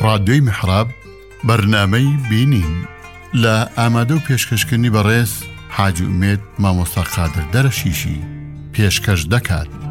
ڕادیۆی میحراب بەرنامەی بینین لە ئامادە و پێشکەشکردنی بەڕێز حاجی ئومێد مامۆستا قادر دەرەشیشی پێشکەش دەکات.